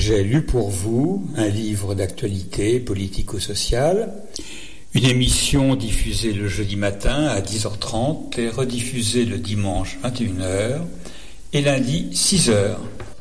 J'ai lu pour vous un livre d'actualité politico-sociale, une émission diffusée le jeudi matin à 10h30 et rediffusée le dimanche 21h et lundi 6h.